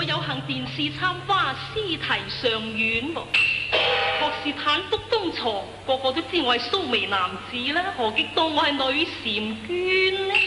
我有幸電視參花，詩題上苑喎。學士坦腹東床，個個都知我係蘇眉男子啦，何極當我係女嬋娟呢？